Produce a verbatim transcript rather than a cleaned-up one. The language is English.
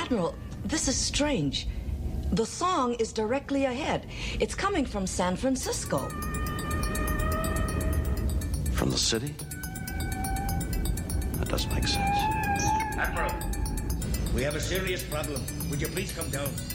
Admiral, this is strange. The song is directly ahead. It's coming from San Francisco. From the city? That doesn't make sense. Admiral, we have a serious problem. Would you please come down?